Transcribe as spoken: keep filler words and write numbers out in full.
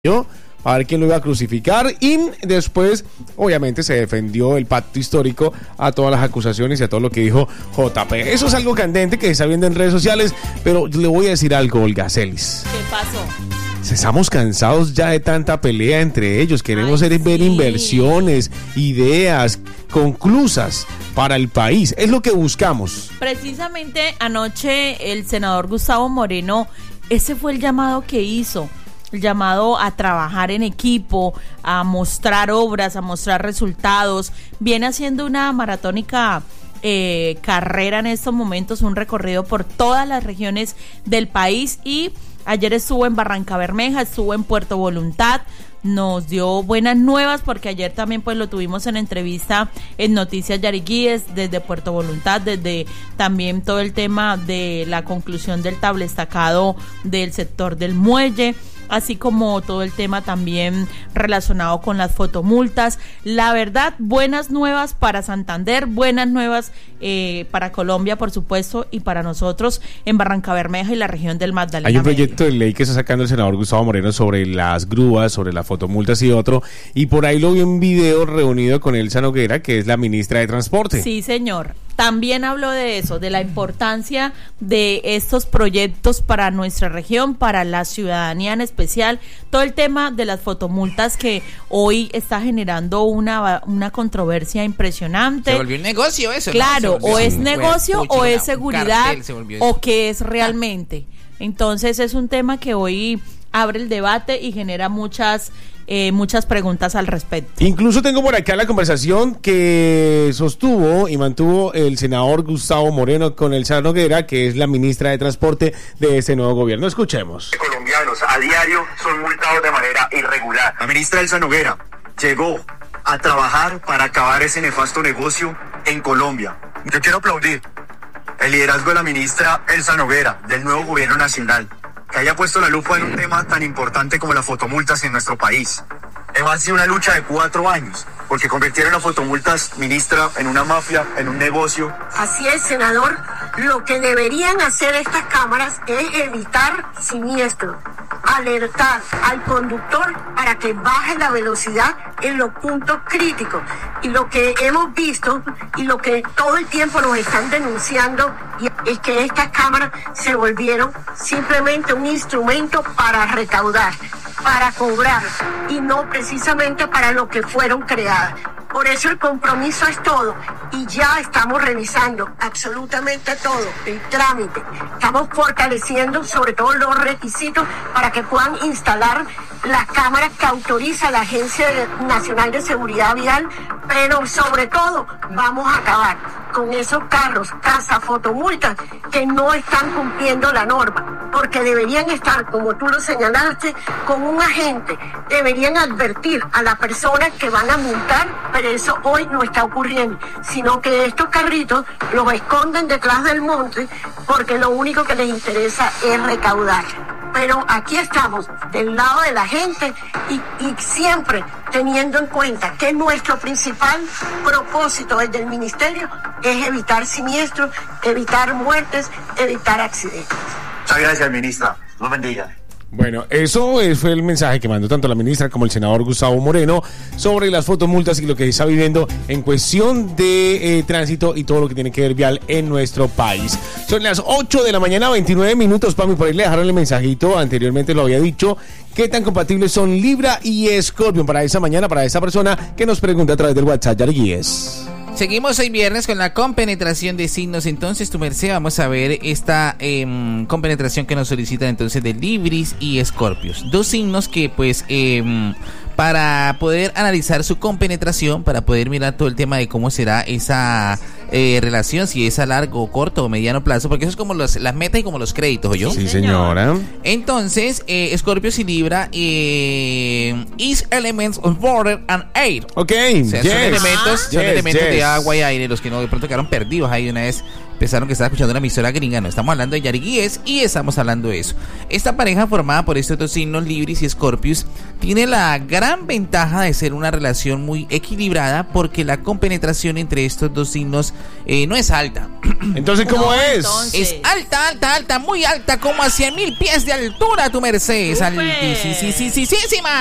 a ver quién lo iba a crucificar, y después obviamente se defendió el pacto histórico a todas las acusaciones y a todo lo que dijo J P. Eso es algo candente que se está viendo en redes sociales, pero le voy a decir algo, Olga Celis. ¿Qué pasó? Estamos cansados ya de tanta pelea entre ellos. Queremos Ay, ver sí. inversiones, ideas conclusas para el país. Es lo que buscamos. Precisamente anoche el senador Gustavo Moreno, ese fue el llamado que hizo. El llamado a trabajar en equipo, a mostrar obras, a mostrar resultados. Viene haciendo una maratónica eh, carrera en estos momentos, un recorrido por todas las regiones del país, y ayer estuvo en Barrancabermeja, estuvo en Puerto Voluntad, nos dio buenas nuevas porque ayer también pues lo tuvimos en entrevista en Noticias Yariguíes desde Puerto Voluntad, desde también todo el tema de la conclusión del tablestacado del sector del muelle, así como todo el tema también relacionado con las fotomultas. La verdad, buenas nuevas para Santander, buenas nuevas eh, para Colombia, por supuesto, y para nosotros en Barrancabermeja y la región del Magdalena. Hay un proyecto Medio. de ley que está sacando el senador Gustavo Moreno sobre las grúas, sobre las fotomultas y otro, y por ahí lo vi en un video reunido con Elsa Noguera, que es la ministra de Transporte. Sí, señor. También habló de eso, de la importancia de estos proyectos para nuestra región, para la ciudadanía en especial, todo el tema de las fotomultas que hoy está generando una, una controversia impresionante. Se volvió un negocio eso. Claro, ¿no? o Se es volvió, negocio pucha, o es un seguridad cartel, se volvió o eso. qué es realmente. Entonces es un tema que hoy abre el debate y genera muchas eh, muchas preguntas al respecto. Incluso tengo por acá la conversación que sostuvo y mantuvo el senador Gustavo Moreno con Elsa Noguera, que es la ministra de Transporte de este nuevo gobierno. Escuchemos. Colombianos a diario son multados de manera irregular. La ministra Elsa Noguera llegó a trabajar para acabar ese nefasto negocio en Colombia. Yo quiero aplaudir el liderazgo de la ministra Elsa Noguera, del nuevo gobierno nacional, que haya puesto la lupa en un tema tan importante como las fotomultas en nuestro país. Ha sido una lucha de cuatro años, porque convirtieron las fotomultas, ministra, en una mafia, en un negocio. Así es, senador. Lo que deberían hacer estas cámaras es evitar siniestros, alertar al conductor para que baje la velocidad en los puntos críticos. Y lo que hemos visto y lo que todo el tiempo nos están denunciando es que estas cámaras se volvieron simplemente un instrumento para recaudar, para cobrar, y no precisamente para lo que fueron creadas. Por eso el compromiso es todo, y ya estamos revisando absolutamente todo, el trámite. Estamos fortaleciendo sobre todo los requisitos para que puedan instalar las cámaras que autoriza la Agencia Nacional de Seguridad Vial, pero sobre todo vamos a acabar con esos carros, casas, fotomultas que no están cumpliendo la norma, porque deberían estar, como tú lo señalaste, con un agente, deberían advertir a la persona que van a multar, pero eso hoy no está ocurriendo, sino que estos carritos los esconden detrás del monte porque lo único que les interesa es recaudar. Pero aquí estamos, del lado de la gente, y, y siempre teniendo en cuenta que nuestro principal propósito desde el ministerio es evitar siniestros, evitar muertes, evitar accidentes. Muchas gracias, ministra. Dios bendiga. Bueno, eso fue el mensaje que mandó tanto la ministra como el senador Gustavo Moreno sobre las fotomultas y lo que se está viviendo en cuestión de eh, tránsito y todo lo que tiene que ver vial en nuestro país. Son las ocho de la mañana, veintinueve minutos, Pami, por ahí le dejaron el mensajito, anteriormente lo había dicho, qué tan compatibles son Libra y Scorpion para esa mañana, para esa persona que nos pregunta a través del WhatsApp, Yarguíes. Seguimos hoy viernes con la compenetración de signos. Entonces, tu merced, vamos a ver esta eh, compenetración que nos solicitan entonces de Libris y Escorpios. Dos signos que pues eh, para poder analizar su compenetración, para poder mirar todo el tema de cómo será esa eh, relación, si es a largo, corto o mediano plazo, porque eso es como los, las metas y como los créditos, ¿o yo? Sí, señora. Entonces, eh, Escorpios y Libra eh, is elements of water and air. Ok, O sea, yes. son elementos, Ah. son Yes, elementos yes. de agua y aire, los que no de pronto quedaron perdidos ahí una vez pensaron que estaba escuchando una emisora gringa. No, estamos hablando de Yariguíes y estamos hablando de eso. Esta pareja formada por estos dos signos, Libris y Scorpius, tiene la gran ventaja de ser una relación muy equilibrada, porque la compenetración entre estos dos signos eh, no es alta. Entonces, ¿cómo No, es? entonces- Es alta, alta, alta, muy alta, como a cien mil pies de altura, tu merced. Es Upe. altísima.